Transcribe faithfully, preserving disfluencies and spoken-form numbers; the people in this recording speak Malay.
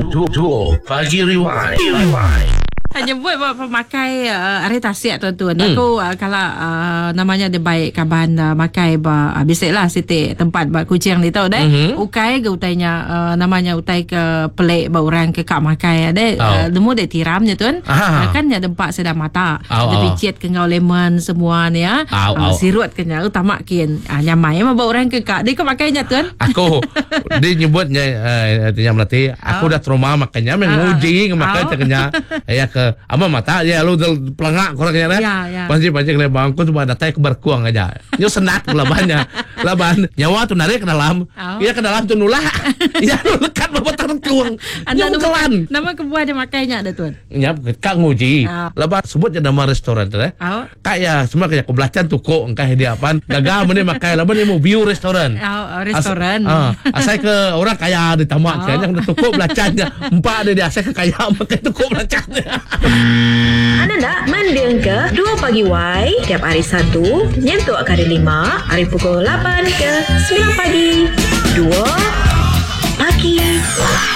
Duo Pagi Rewind. Rewind. Hanya buat buat pemakai uh, hari tasik tuan-tuan. Hmm. Aku uh, kalau uh, namanya dia baik kaban uh, makai ba uh, biasalah siti tempat buat kucing ni tahu deh. Mm-hmm. Ukai ke utainya uh, namanya utai ke pelik ba orang ke kak makai ada uh, demu dia tiramnya tuan. Uh, kan ya dempak sedang mata. Dia picit ke ngau lemon semua ni ya. Uh, sirut ke nya utama kian. Uh, nyamai mah ba orang ke kak. Dia ke makainya tuan. Aku dia nyebutnya uh, dia melati aku dah trauma makanya menguji ke makai caknya ya ke ama mata ya lu pelengak korangnya ya, ya. Panci-panci ke bangku cuma datang ke berkuang aja. Nyo senat labannya. Laban nyawa tuh narik ke dalam. Oh. Iya ke dalam tuh nulak. Ya lu lekat bapak terkuang. Nyo kelan. Nama kebuah dia makainya ada tuan. Ya kak nguji. Oh. Laban sebutnya nama restoran tu eh. Oh. Kak ya semua kayak kebelacan tuko engkau dia apaan. Gagal meni makai laban dia mau view restoran. Oh, restoran. As, uh, asal ke orang kaya di tamak oh. Kayaknya tuko belacannya. Empat dia asal ke kaya makai tuko belacannya. Anda nak mendeng ke Dua Pagi Y tiap hari Sabtu nyentuh kali lima hari pukul lapan ke sembilan pagi. Dua Pagi